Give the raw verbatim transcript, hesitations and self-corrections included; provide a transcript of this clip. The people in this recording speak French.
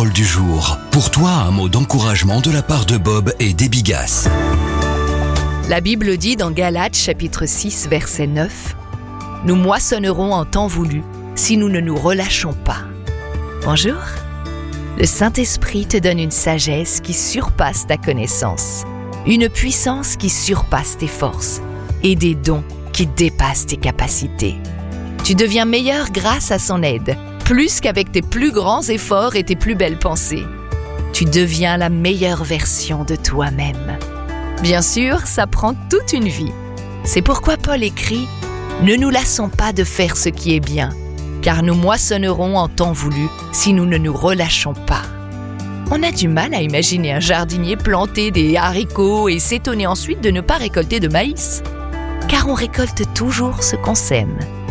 parole du jour. Pour toi, un mot d'encouragement de la part de Bob et d'Ebi Gass. La Bible dit dans Galates chapitre six verset neuf « Nous moissonnerons en temps voulu si nous ne nous relâchons pas. » Bonjour. Le Saint-Esprit te donne une sagesse qui surpasse ta connaissance, une puissance qui surpasse tes forces et des dons qui dépassent tes capacités. Tu deviens meilleur grâce à son aide, plus qu'avec tes plus grands efforts et tes plus belles pensées. Tu deviens la meilleure version de toi-même. Bien sûr, ça prend toute une vie. C'est pourquoi Paul écrit « Ne nous lassons pas de faire ce qui est bien, car nous moissonnerons en temps voulu si nous ne nous relâchons pas. » On a du mal à imaginer un jardinier planter des haricots et s'étonner ensuite de ne pas récolter de maïs. Car on récolte toujours ce qu'on sème.